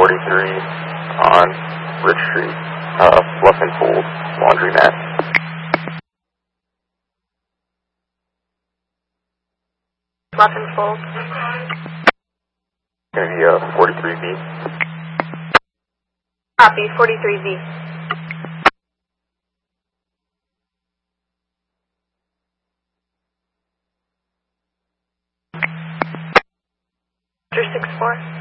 43 on Ridge Street, Fluff and Fold, laundromat. Fluff and Fold. Going to be 43V. Copy, 43V. Mr. 6-4.